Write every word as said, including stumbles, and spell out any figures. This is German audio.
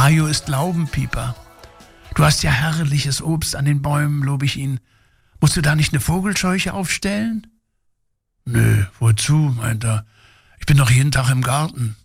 Mario ist Laubenpieper. Du hast ja herrliches Obst an den Bäumen, lob ich ihn. Musst du da nicht eine Vogelscheuche aufstellen? Nö, wozu, meint er. Ich bin doch jeden Tag im Garten.